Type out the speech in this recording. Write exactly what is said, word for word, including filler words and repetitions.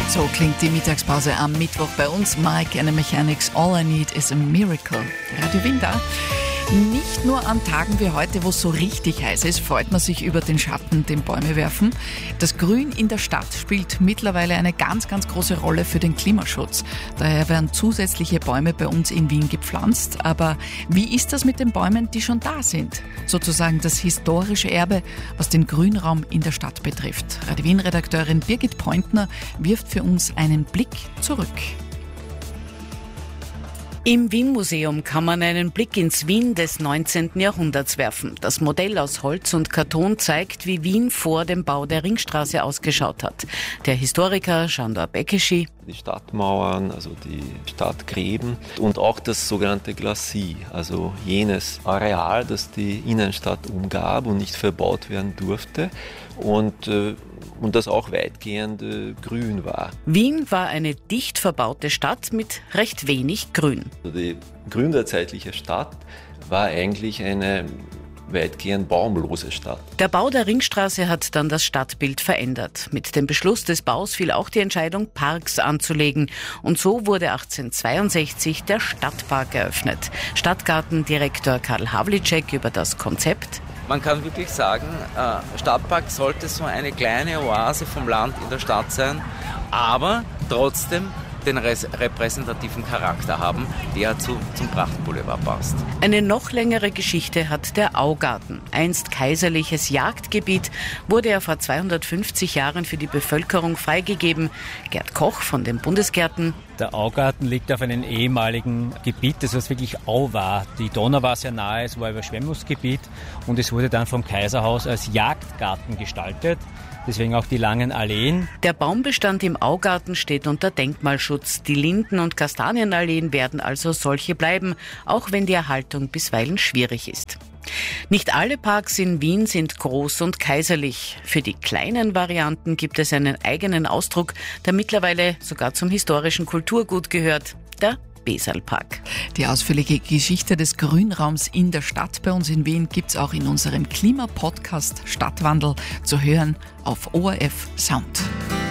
So klingt die Mittagspause am Mittwoch bei uns. Mike and the Mechanics, All I Need is a Miracle. Radio Wien da. Nicht nur an Tagen wie heute, wo es so richtig heiß ist, freut man sich über den Schatten, den Bäume werfen. Das Grün in der Stadt spielt mittlerweile eine ganz, ganz große Rolle für den Klimaschutz. Daher werden zusätzliche Bäume bei uns in Wien gepflanzt. Aber wie ist das mit den Bäumen, die schon da sind? Sozusagen das historische Erbe, was den Grünraum in der Stadt betrifft. Radio Wien-Redakteurin Birgit Pointner wirft für uns einen Blick zurück. Im Wien-Museum kann man einen Blick ins Wien des neunzehnten Jahrhunderts werfen. Das Modell aus Holz und Karton zeigt, wie Wien vor dem Bau der Ringstraße ausgeschaut hat. Der Historiker Sándor Bekesi: Die Stadtmauern, also die Stadtgräben und auch das sogenannte Glacis, also jenes Areal, das die Innenstadt umgab und nicht verbaut werden durfte und äh, und das auch weitgehend äh, grün war. Wien war eine dicht verbaute Stadt mit recht wenig Grün. Die gründerzeitliche Stadt war eigentlich eine weitgehend baumlose Stadt. Der Bau der Ringstraße hat dann das Stadtbild verändert. Mit dem Beschluss des Baus fiel auch die Entscheidung, Parks anzulegen. Und so wurde achtzehnhundertzweiundsechzig der Stadtpark eröffnet. Stadtgartendirektor Karl Havlicek über das Konzept: Man kann wirklich sagen, äh, Stadtpark sollte so eine kleine Oase vom Land in der Stadt sein, aber trotzdem den repräsentativen Charakter haben, der zu, zum Prachtboulevard passt. Eine noch längere Geschichte hat der Augarten. Einst kaiserliches Jagdgebiet, wurde er vor zweihundertfünfzig Jahren für die Bevölkerung freigegeben. Gerd Koch von den Bundesgärten: Der Augarten liegt auf einem ehemaligen Gebiet, das was wirklich Au war. Die Donau war sehr nahe, es war Überschwemmungsgebiet und es wurde dann vom Kaiserhaus als Jagdgarten gestaltet. Deswegen auch die langen Alleen. Der Baumbestand im Augarten steht unter Denkmalschutz. Die Linden- und Kastanienalleen werden also solche bleiben, auch wenn die Erhaltung bisweilen schwierig ist. Nicht alle Parks in Wien sind groß und kaiserlich. Für die kleinen Varianten gibt es einen eigenen Ausdruck, der mittlerweile sogar zum historischen Kulturgut gehört: der Beserlpark. Die ausführliche Geschichte des Grünraums in der Stadt bei uns in Wien gibt's auch in unserem Klimapodcast Stadtwandel zu hören auf O R F Sound.